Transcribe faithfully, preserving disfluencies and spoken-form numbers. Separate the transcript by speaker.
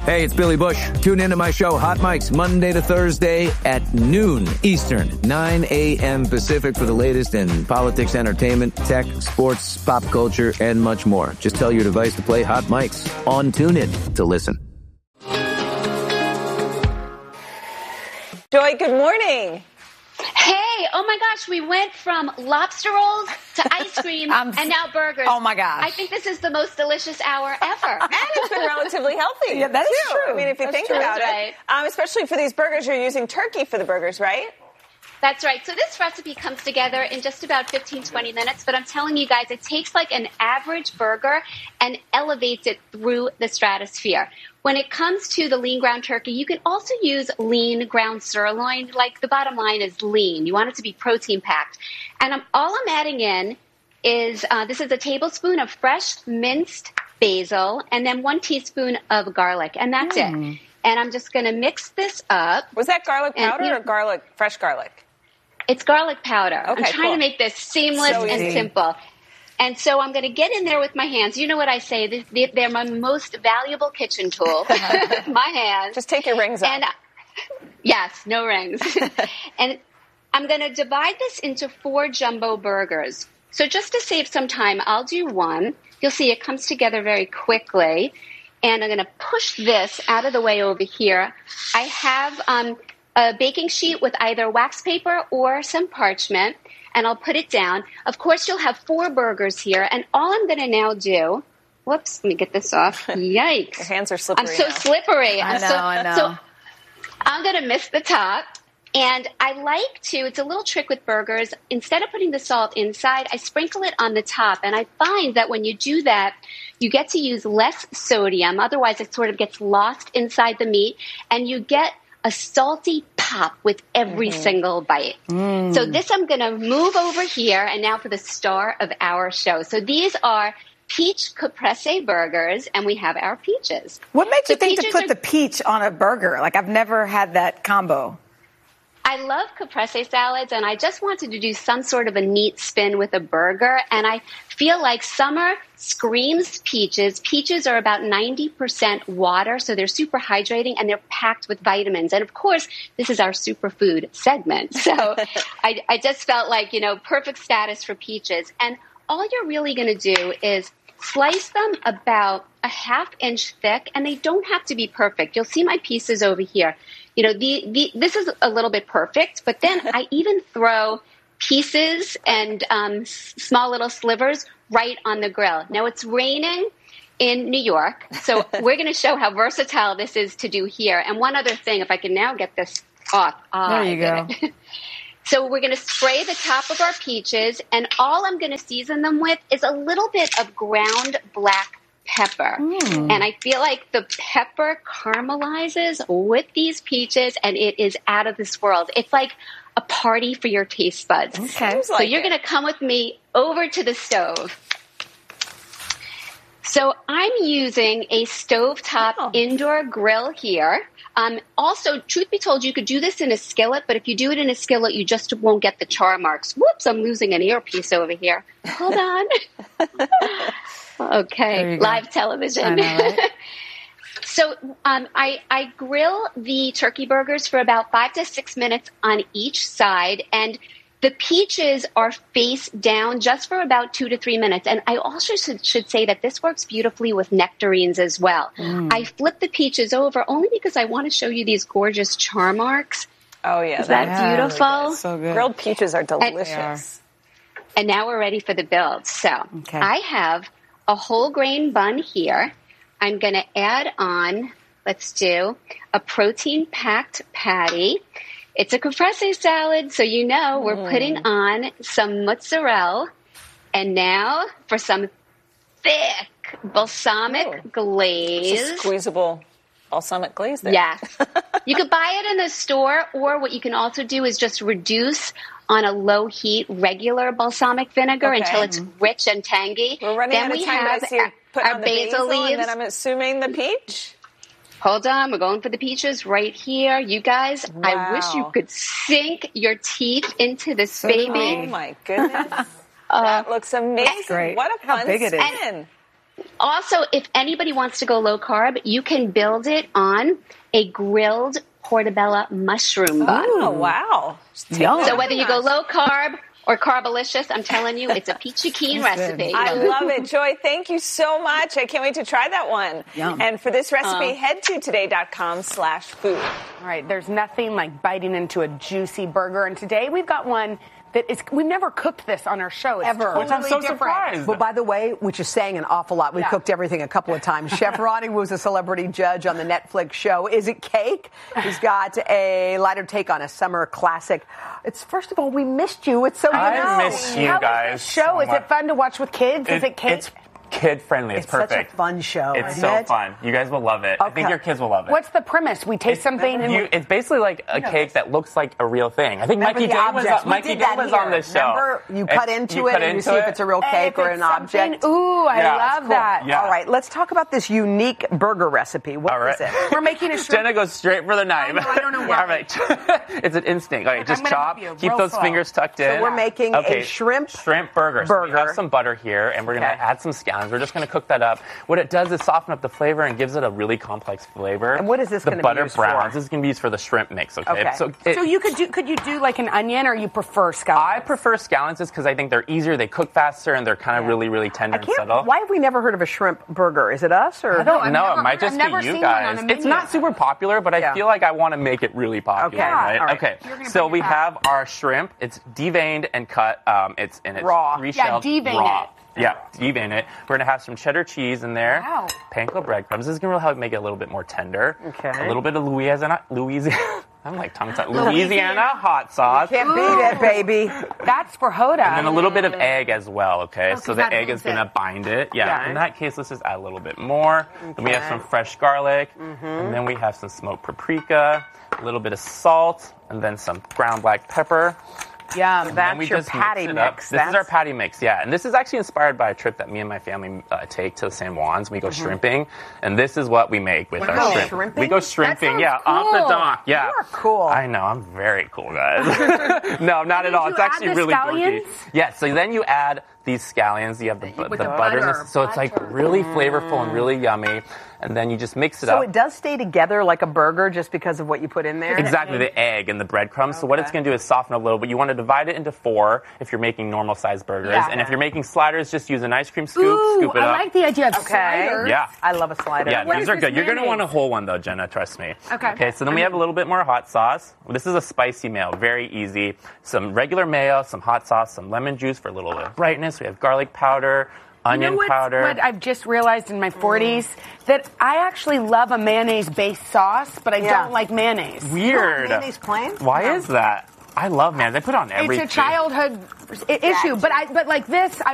Speaker 1: Hey, it's Billy Bush. Tune into my show, Hot Mics, Monday to Thursday at noon Eastern, nine a.m. Pacific for the latest in politics, entertainment, tech, sports, pop culture, and much more. Just tell your device to play Hot Mics on TuneIn to listen.
Speaker 2: Joy, good morning.
Speaker 3: Hey, oh my gosh, we went from lobster rolls to ice cream
Speaker 2: um,
Speaker 3: and now burgers.
Speaker 2: Oh my gosh.
Speaker 3: I think this is the most delicious hour ever.
Speaker 2: And it's been relatively healthy.
Speaker 4: Yeah, that is
Speaker 2: too.
Speaker 4: true.
Speaker 2: I mean, if you
Speaker 4: That's
Speaker 2: think
Speaker 4: true.
Speaker 2: about
Speaker 3: That's
Speaker 2: it.
Speaker 3: right.
Speaker 2: Um, especially for these burgers, you're using turkey for the burgers, right?
Speaker 3: That's right. So this recipe comes together in just about fifteen, twenty minutes, but I'm telling you guys, it takes like an average burger and elevates it through the stratosphere. When it comes to the lean ground turkey, you can also use lean ground sirloin. Like, the bottom line is lean. You want it to be protein packed. And I'm, all I'm adding in is, uh, this is a tablespoon of fresh minced basil and then one teaspoon of garlic. And that's mm. it. And I'm just going to mix this up.
Speaker 2: Was that garlic powder
Speaker 3: and, you know,
Speaker 2: or garlic, fresh garlic?
Speaker 3: It's garlic powder.
Speaker 2: Okay,
Speaker 3: I'm trying
Speaker 2: cool.
Speaker 3: to make this seamless
Speaker 2: So
Speaker 3: and
Speaker 2: easy.
Speaker 3: simple. And so I'm going to get in there with my hands. You know what I say? They- They're my most valuable kitchen tool. My hands.
Speaker 2: Just take your rings off.
Speaker 3: And, uh, yes, no rings. And I'm going to divide this into four jumbo burgers. So just to save some time, I'll do one. You'll see it comes together very quickly. And I'm going to push this out of the way over here. I have um, a baking sheet with either wax paper or some parchment. And I'll put it down. Of course, you'll have four burgers here. And all I'm going to now do, whoops, let me get this off. Yikes.
Speaker 2: Your hands are slippery
Speaker 3: I'm so
Speaker 2: now.
Speaker 3: slippery.
Speaker 4: I
Speaker 3: I'm
Speaker 4: know,
Speaker 3: so,
Speaker 4: I know.
Speaker 3: So I'm going to miss the top. And I like to, it's a little trick with burgers. Instead of putting the salt inside, I sprinkle it on the top. And I find that when you do that, you get to use less sodium. Otherwise, it sort of gets lost inside the meat. And you get a salty pop with every mm-hmm. single bite. Mm. So this I'm going to move over here, and now for the star of our show. So these are peach caprese burgers, and we have our peaches.
Speaker 4: What made
Speaker 3: so
Speaker 4: you think to put
Speaker 3: are,
Speaker 4: the peach on a burger? Like, I've never had that combo.
Speaker 3: I love caprese salads, and I just wanted to do some sort of a neat spin with a burger, and I feel like summer screams peaches. Peaches are about ninety percent water, so they're super hydrating, and they're packed with vitamins. And, of course, this is our superfood segment. So I, I just felt like, you know, perfect status for peaches. And all you're really going to do is slice them about a half inch thick, and they don't have to be perfect. You'll see my pieces over here. You know, the, the this is a little bit perfect, but then I even throw pieces and um, s- small little slivers right on the grill. Now, it's raining in New York, so we're going to show how versatile this is to do here. And one other thing, if I can now get this off. Oh,
Speaker 4: there you
Speaker 3: I
Speaker 4: go.
Speaker 3: did it. So we're going to spray the top of our peaches, and all I'm going to season them with is a little bit of ground black pepper. Mm. And I feel like the pepper caramelizes with these peaches, and it is out of this world. It's like a party for your taste buds.
Speaker 4: Okay.
Speaker 3: So
Speaker 2: like
Speaker 3: you're going to come with me over to the stove. So I'm using a stovetop
Speaker 2: oh.
Speaker 3: indoor grill here. Um, also, truth be told, you could do this in a skillet, but if you do it in a skillet, you just won't get the char marks. Whoops, I'm losing an earpiece over here. Hold on. Okay, live television.
Speaker 4: I know, right?
Speaker 3: So um, I, I grill the turkey burgers for about five to six minutes on each side, and the peaches are face down just for about two to three minutes. And I also should, should say that this works beautifully with nectarines as well. Mm. I flip the peaches over only because I want to show you these gorgeous char marks.
Speaker 2: Oh, yeah.
Speaker 3: Is that
Speaker 4: yeah,
Speaker 3: beautiful?
Speaker 4: Really so good.
Speaker 2: Grilled peaches are delicious.
Speaker 3: And, and now we're ready for the build. So
Speaker 4: okay.
Speaker 3: I have a whole grain bun here. I'm going to add on, let's do a protein-packed patty. It's a caprese salad, so you know we're mm. putting on some mozzarella. And now for some thick balsamic
Speaker 2: Ooh.
Speaker 3: glaze.
Speaker 2: It's a squeezable balsamic glaze there.
Speaker 3: Yeah. You could buy it in the store, or what you can also do is just reduce on a low heat regular balsamic vinegar
Speaker 2: okay.
Speaker 3: until it's rich and tangy.
Speaker 2: We're running
Speaker 3: then
Speaker 2: out of
Speaker 3: we
Speaker 2: time.
Speaker 3: have
Speaker 2: I see you put
Speaker 3: our
Speaker 2: on the
Speaker 3: basil,
Speaker 2: basil
Speaker 3: leaves.
Speaker 2: and then I'm assuming the peach.
Speaker 3: Hold on, we're going for the peaches right here. You guys,
Speaker 2: wow.
Speaker 3: I wish you could sink your teeth into this
Speaker 4: so
Speaker 3: baby.
Speaker 2: Oh, my goodness. uh, that looks amazing.
Speaker 4: Great.
Speaker 2: What a fun
Speaker 4: How big it
Speaker 2: spin.
Speaker 4: is.
Speaker 3: Also, if anybody wants to go low carb, you can build it on a grilled portobello mushroom bun.
Speaker 2: Oh, wow.
Speaker 3: So whether you go low carb or carbolicious, I'm telling you, it's a peachy keen recipe.
Speaker 2: I love it. Joy, thank you so much. I can't wait to try that one.
Speaker 5: Yum.
Speaker 2: And for this recipe,
Speaker 3: Uh.
Speaker 2: head to today.com slash food.
Speaker 6: All right, there's nothing like biting into a juicy burger. And today we've got one that is, we've never cooked this on our show. It's
Speaker 5: Ever.
Speaker 6: totally
Speaker 5: Which I'm
Speaker 7: so
Speaker 6: different.
Speaker 7: surprised.
Speaker 5: Well, by the way, which is saying an awful lot. We've
Speaker 6: Yeah.
Speaker 5: cooked everything a couple of times. Chef Ronnie was a celebrity judge on the Netflix show Is It Cake? He's got a lighter take on a summer classic. It's first of all, we missed you. It's so good.
Speaker 7: I
Speaker 5: to see
Speaker 7: miss you
Speaker 6: How is
Speaker 7: guys
Speaker 6: this show?
Speaker 7: so
Speaker 6: Is
Speaker 7: much.
Speaker 6: it fun to watch with kids? Is it cake?
Speaker 7: It's kid friendly. It's,
Speaker 5: It's
Speaker 7: perfect.
Speaker 5: such a fun show.
Speaker 7: It's
Speaker 5: isn't
Speaker 7: so
Speaker 5: it?
Speaker 7: fun. You guys will love it. I think
Speaker 5: Okay.
Speaker 7: your kids will love it.
Speaker 6: What's the premise? We taste something and
Speaker 7: You,
Speaker 6: we,
Speaker 7: it's basically like a cake that looks like a real thing. I think
Speaker 5: Remember
Speaker 7: Mikey
Speaker 5: the
Speaker 7: Day was,
Speaker 5: objects.
Speaker 7: on,
Speaker 5: We
Speaker 7: Mikey
Speaker 5: did
Speaker 7: Day
Speaker 5: that
Speaker 7: was
Speaker 5: here.
Speaker 7: on this show.
Speaker 5: Remember, you
Speaker 7: And
Speaker 5: cut into
Speaker 7: you
Speaker 5: it
Speaker 7: cut
Speaker 5: and you
Speaker 7: into
Speaker 5: see if
Speaker 7: it.
Speaker 5: it's a real
Speaker 6: and
Speaker 5: cake
Speaker 6: if
Speaker 5: or
Speaker 6: it's
Speaker 5: an object.
Speaker 6: something- Ooh, I
Speaker 7: Yeah.
Speaker 6: love
Speaker 5: Cool.
Speaker 6: that.
Speaker 7: Yeah.
Speaker 5: All right, let's talk about this unique burger recipe. What
Speaker 7: All right.
Speaker 5: is it?
Speaker 6: We're making a shrimp.
Speaker 7: Jenna goes straight for the knife.
Speaker 6: I know, I don't know why.
Speaker 7: All right. It's an instinct. All right,
Speaker 6: Look,
Speaker 7: just
Speaker 6: I'm gonna
Speaker 7: chop.
Speaker 6: help you
Speaker 7: Keep
Speaker 6: real
Speaker 7: those
Speaker 6: slow.
Speaker 7: fingers tucked in.
Speaker 5: So we're making a
Speaker 7: okay.
Speaker 5: shrimp
Speaker 7: shrimp burger. So we
Speaker 5: burger.
Speaker 7: have some butter here, and we're going to
Speaker 5: Okay.
Speaker 7: add some scallions. We're just going to cook that up. What it does is soften up the flavor and gives it a really complex flavor.
Speaker 5: And what is this
Speaker 7: the
Speaker 5: gonna be
Speaker 7: butter
Speaker 5: used for?
Speaker 7: browns. This is going to be used for the shrimp mix. Okay.
Speaker 5: Okay.
Speaker 7: So, it,
Speaker 6: So you could do could you do like an onion or you prefer scallops?
Speaker 7: I prefer scallions just because I think they're easier. They cook faster and they're kind of really, really tender
Speaker 5: I
Speaker 7: and
Speaker 5: can't.
Speaker 7: subtle.
Speaker 5: Why have we never heard of a shrimp burger? Is it us or?
Speaker 6: I don't- I've
Speaker 7: no,
Speaker 6: never
Speaker 7: it might
Speaker 6: heard-
Speaker 7: just
Speaker 6: I've never
Speaker 7: be you
Speaker 6: seen one on
Speaker 7: guys.
Speaker 6: a
Speaker 7: It's
Speaker 6: menu.
Speaker 7: not super popular, but I
Speaker 5: Yeah.
Speaker 7: feel like I want to make it really popular.
Speaker 5: Okay.
Speaker 7: Right?
Speaker 5: All right.
Speaker 7: Okay.
Speaker 6: You're gonna
Speaker 7: So
Speaker 6: bring it
Speaker 7: we
Speaker 6: back.
Speaker 7: have our shrimp. It's deveined and cut. Um, it's and it's
Speaker 5: Raw.
Speaker 7: three
Speaker 6: Yeah,
Speaker 7: shelled
Speaker 6: devein
Speaker 7: raw.
Speaker 6: it.
Speaker 7: Yeah, devein it. We're gonna have some cheddar cheese in there.
Speaker 6: Wow.
Speaker 7: Panko breadcrumbs. This is gonna really help make it a little bit more tender.
Speaker 5: Okay.
Speaker 7: A little bit of Louisiana, Louisiana. I'm like tongue tied. Louisiana hot sauce.
Speaker 5: Can't beat it, baby.
Speaker 6: That's for Hoda.
Speaker 7: And then a little bit of egg as well, okay? so
Speaker 6: 'cause
Speaker 7: the
Speaker 6: that
Speaker 7: egg is
Speaker 6: holds
Speaker 7: going to
Speaker 6: it.
Speaker 7: bind it. Yeah.
Speaker 5: Okay.
Speaker 7: In that case, let's just add a little bit more. Then we have some fresh garlic. And then we have some smoked paprika, a little bit of salt, and then some ground black pepper.
Speaker 6: Yum.
Speaker 7: And
Speaker 5: That's
Speaker 7: we
Speaker 5: your
Speaker 7: just
Speaker 5: patty
Speaker 7: mix it up.
Speaker 5: mix.
Speaker 7: This is our
Speaker 5: That's-
Speaker 7: patty mix, yeah. And this is actually inspired by a trip that me and my family uh, take to San Juan's. We go shrimping, and this is what we make with
Speaker 5: Mm-hmm. Wow.
Speaker 7: our shrimp.
Speaker 5: Shrimping?
Speaker 7: We go
Speaker 5: That
Speaker 7: shrimping,
Speaker 6: sounds
Speaker 7: yeah, off the
Speaker 6: cool.
Speaker 7: dock, yeah.
Speaker 5: You are cool.
Speaker 7: I know, I'm very cool, guys. no, not at
Speaker 6: Did
Speaker 7: all.
Speaker 6: you
Speaker 7: It's
Speaker 6: add
Speaker 7: actually
Speaker 6: the
Speaker 7: really
Speaker 6: scallions?
Speaker 7: dorky. Yeah, so then you add these scallions. You have the, bu-
Speaker 6: With
Speaker 7: the
Speaker 6: the
Speaker 7: butter, in
Speaker 6: butter.
Speaker 7: this, so it's like really flavorful and really yummy. And then you just mix it
Speaker 5: So
Speaker 7: up.
Speaker 5: it does stay together like a burger just because of what you put in there?
Speaker 7: Exactly, the egg and the breadcrumbs. So what it's going to do is soften up a little, but you want to divide it into four if you're making normal sized burgers.
Speaker 6: Yeah.
Speaker 7: And if you're making sliders, just use an ice cream scoop,
Speaker 6: Ooh,
Speaker 7: scoop it
Speaker 6: I
Speaker 7: up.
Speaker 6: like the idea of
Speaker 5: Okay.
Speaker 6: sliders.
Speaker 7: Yeah.
Speaker 5: I love a slider.
Speaker 7: Yeah,
Speaker 6: What
Speaker 7: these
Speaker 6: is
Speaker 7: are
Speaker 6: this
Speaker 7: good. You're going to want a
Speaker 6: mayonnaise?
Speaker 7: whole one, though, Jenna. Trust me.
Speaker 6: Okay.
Speaker 7: Okay, so then we have a little bit more hot sauce. This is a spicy mayo. Very easy. Some regular mayo, some hot sauce, some lemon juice for a little bit of brightness. We have garlic powder, onion
Speaker 6: You know what's-
Speaker 7: powder.
Speaker 6: what I've just realized in my forties? That I actually love a mayonnaise-based sauce, but I
Speaker 5: Yeah.
Speaker 6: don't like mayonnaise.
Speaker 7: Weird.
Speaker 5: Mayonnaise plain?
Speaker 7: Why
Speaker 5: No.
Speaker 7: is that? I love mayonnaise. I put it on everything.
Speaker 6: It's a childhood i- issue, but I but like this, I